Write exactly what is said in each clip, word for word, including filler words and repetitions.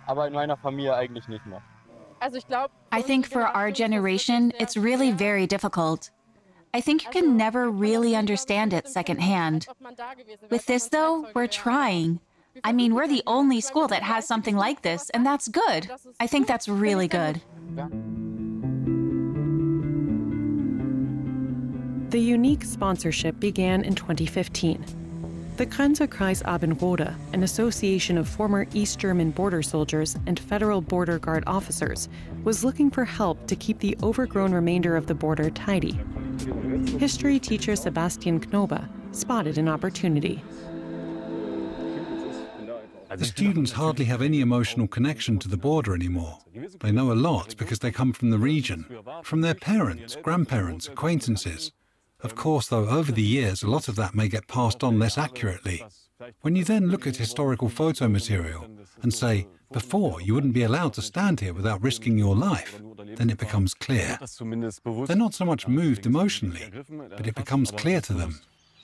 aber in meiner Familie eigentlich nicht mehr. I think for our generation, it's really very difficult. I think you can never really understand it secondhand. With this, though, we're trying. I mean, we're the only school that has something like this, and that's good. I think that's really good. The unique sponsorship began in twenty fifteen. The Grenzerkreis Abendrode, an association of former East German border soldiers and Federal Border Guard officers, was looking for help to keep the overgrown remainder of the border tidy. History teacher Sebastian Knobe spotted an opportunity. The students hardly have any emotional connection to the border anymore. They know a lot because they come from the region, from their parents, grandparents, acquaintances. Of course, though, over the years, a lot of that may get passed on less accurately. When you then look at historical photo material and say, before, you wouldn't be allowed to stand here without risking your life, then it becomes clear. They're not so much moved emotionally, but it becomes clear to them.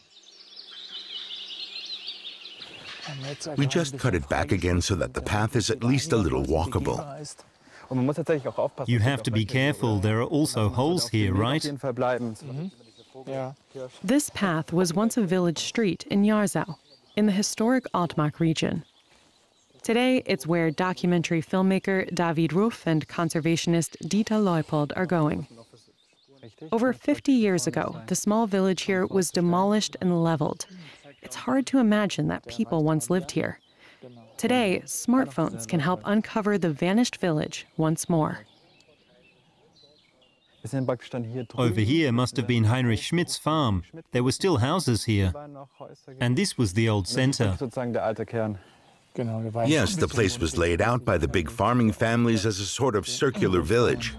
We just cut it back again so that the path is at least a little walkable. You have to be careful. There are also holes here, right? This path was once a village street in Jarzau, in the historic Altmark region. Today, it's where documentary filmmaker David Ruff and conservationist Dieter Leupold are going. Over fifty years ago, the small village here was demolished and leveled. It's hard to imagine that people once lived here. Today, smartphones can help uncover the vanished village once more. Over here must have been Heinrich Schmidt's farm. There were still houses here. And this was the old center. Yes, the place was laid out by the big farming families as a sort of circular village.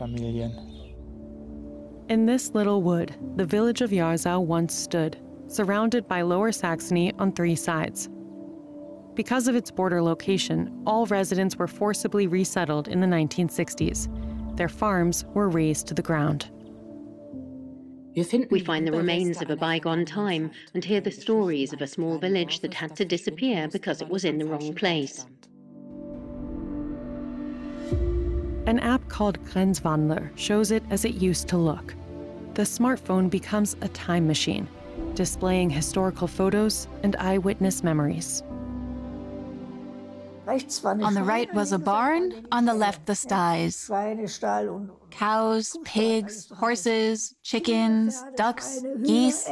In this little wood, the village of Jarzau once stood, surrounded by Lower Saxony on three sides. Because of its border location, all residents were forcibly resettled in the nineteen sixties. Their farms were razed to the ground. We find the remains of a bygone time and hear the stories of a small village that had to disappear because it was in the wrong place. An app called Grenzwandler shows it as it used to look. The smartphone becomes a time machine, displaying historical photos and eyewitness memories. On the right was a barn, on the left the sties. Cows, pigs, horses, chickens, ducks, geese.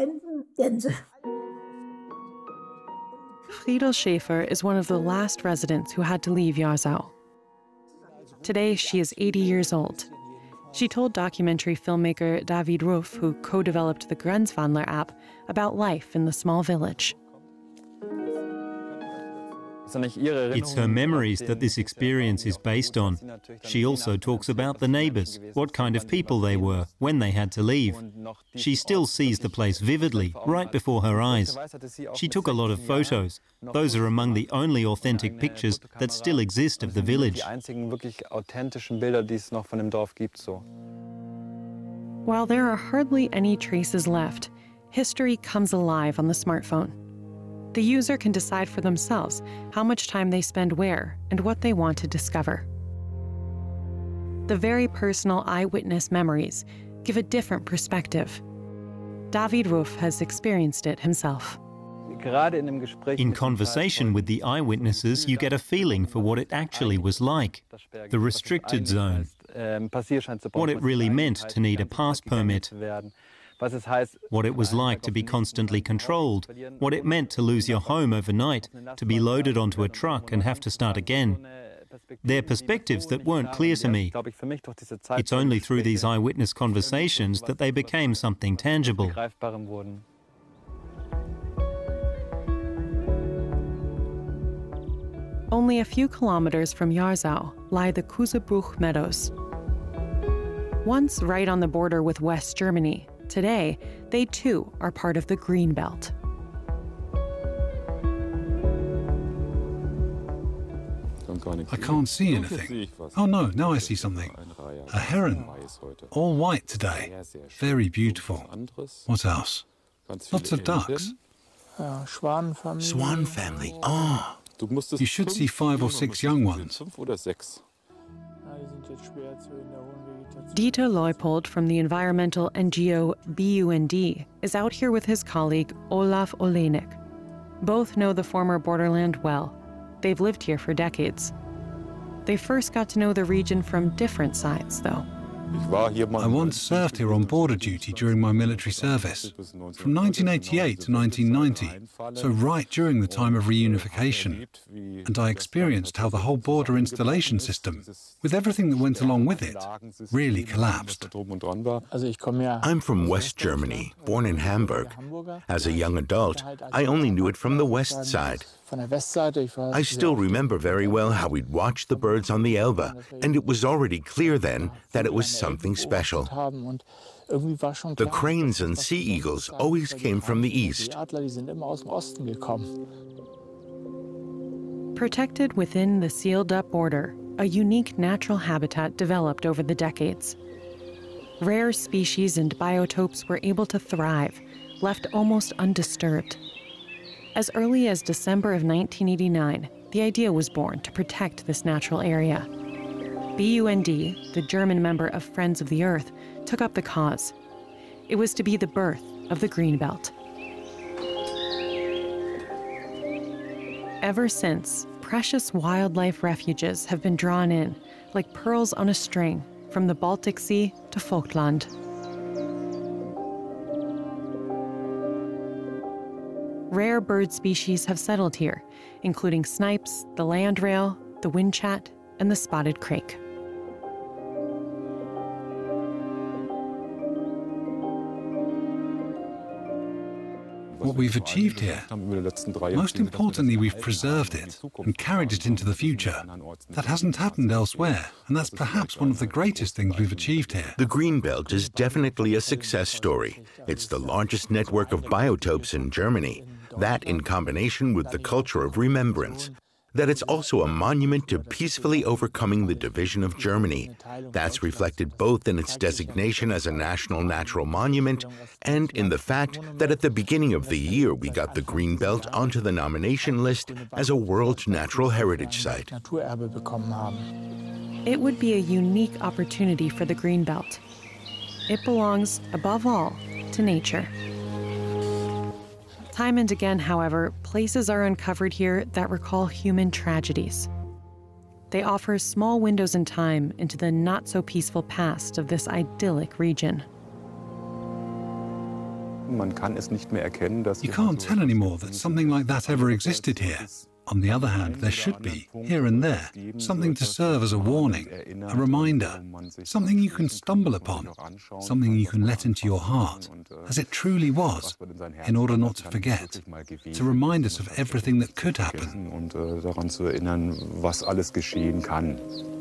Friedel Schäfer is one of the last residents who had to leave Jarzau. Today, she is eighty years old. She told documentary filmmaker David Ruff, who co-developed the Grenzwandler app, about life in the small village. It's her memories that this experience is based on. She also talks about the neighbors, what kind of people they were, when they had to leave. She still sees the place vividly, right before her eyes. She took a lot of photos. Those are among the only authentic pictures that still exist of the village. While there are hardly any traces left, history comes alive on the smartphone. The user can decide for themselves how much time they spend where and what they want to discover. The very personal eyewitness memories give a different perspective. David Ruff has experienced it himself. In conversation with the eyewitnesses, you get a feeling for what it actually was like. The restricted zone. What it really meant to need a pass permit. What it was like to be constantly controlled, what it meant to lose your home overnight, to be loaded onto a truck and have to start again. They're perspectives that weren't clear to me. It's only through these eyewitness conversations that they became something tangible. Only a few kilometers from Jarzau lie the Kusebruch Meadows. Once right on the border with West Germany, today, they too are part of the Green Belt. I can't see anything. Oh no, now I see something. A heron. All white today. Very beautiful. What else? Lots of ducks. Swan family. Oh, You should see five or six young ones. Dieter Leupold from the environmental N G O B U N D is out here with his colleague Olaf Olenek. Both know the former borderland well. They've lived here for decades. They first got to know the region from different sides, though. I once served here on border duty during my military service, from nineteen eighty-eight to nineteen ninety, so right during the time of reunification. And I experienced how the whole border installation system, with everything that went along with it, really collapsed. I'm from West Germany, born in Hamburg. As a young adult, I only knew it from the west side. I still remember very well how we'd watch the birds on the Elbe, and it was already clear then that it was something special. The cranes and sea eagles always came from the east. Protected within the sealed-up border, a unique natural habitat developed over the decades. Rare species and biotopes were able to thrive, left almost undisturbed. As early as December of nineteen eighty-nine, the idea was born to protect this natural area. B U N D, the German member of Friends of the Earth, took up the cause. It was to be the birth of the Greenbelt. Ever since, precious wildlife refuges have been drawn in, like pearls on a string, from the Baltic Sea to Falkland. Rare bird species have settled here, including snipes, the landrail, the windchat, and the spotted crake. What we've achieved here, most importantly, we've preserved it and carried it into the future. That hasn't happened elsewhere, and that's perhaps one of the greatest things we've achieved here. The Greenbelt is definitely a success story. It's the largest network of biotopes in Germany. That in combination with the culture of remembrance. That it's also a monument to peacefully overcoming the division of Germany. That's reflected both in its designation as a national natural monument and in the fact that at the beginning of the year we got the Greenbelt onto the nomination list as a World Natural Heritage Site. It would be a unique opportunity for the Greenbelt. It belongs, above all, to nature. Time and again, however, places are uncovered here that recall human tragedies. They offer small windows in time into the not-so-peaceful past of this idyllic region. You can't tell anymore that something like that ever existed here. On the other hand, there should be, here and there, something to serve as a warning, a reminder, something you can stumble upon, something you can let into your heart, as it truly was, in order not to forget, to remind us of everything that could happen.